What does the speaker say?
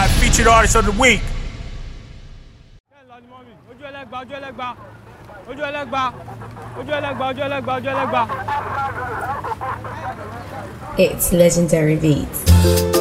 my featured artist of the week. It's Legendary Beats.